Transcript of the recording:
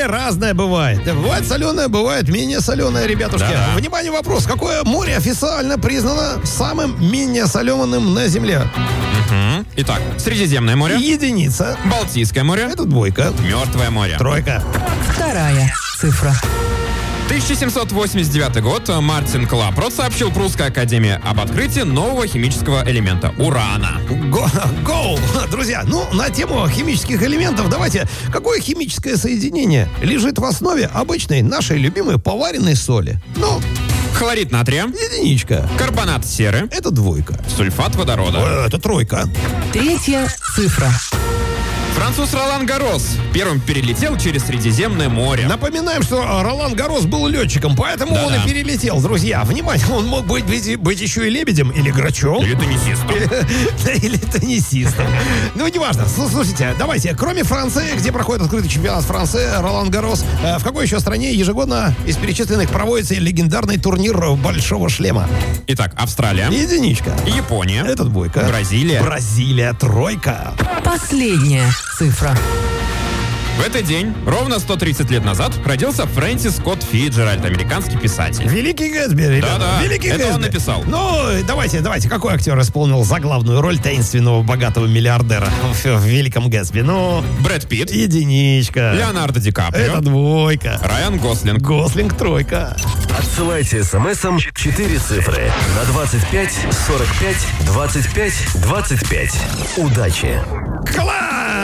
Море разное бывает. Бывает соленое, бывает менее соленое, ребятушки. Да-да. Внимание, вопрос. Какое море официально признано самым менее соленым на Земле? Итак, Средиземное море, Единица. Балтийское море, Это двойка. Мертвое море. Тройка. Вторая цифра. 1789 год. Мартин Клапрот сообщил Прусской академии об открытии нового химического элемента – урана. Гоу! Друзья, на тему химических элементов давайте. Какое химическое соединение лежит в основе обычной нашей любимой поваренной соли? Хлорид натрия, Единичка. карбонат серы, Это двойка. сульфат водорода. Это тройка. Третья цифра. Француз Ролан Гаррос первым перелетел через Средиземное море. Напоминаем, что Ролан Гаррос был летчиком, поэтому он и перелетел. Друзья, внимание, он мог быть еще и лебедем, или грачом. Или теннисистом. Или теннисистом. Неважно. Слушайте, давайте, кроме Франции, где проходит открытый чемпионат Франции, Ролан Гаррос, в какой еще стране ежегодно из перечисленных проводится легендарный турнир Большого шлема? Итак, Австралия, Единичка. Япония, Это двойка. Бразилия. Бразилия, тройка. Последняя цифра. В этот день, ровно 130 лет назад, родился Фрэнсис Скотт Фитджеральд, американский писатель. Великий Гэтсби, ребята. Да-да, Великий это Гэтсби. он написал. Давайте, какой актер исполнил заглавную роль таинственного богатого миллиардера в Великом Гэтсби? Брэд Питт, Единичка. Леонардо Ди Каприо, Это двойка. Райан Гослинг. Гослинг, тройка. Отсылайте смс-ом 4 цифры на 25 45 25 25. Удачи! Класс!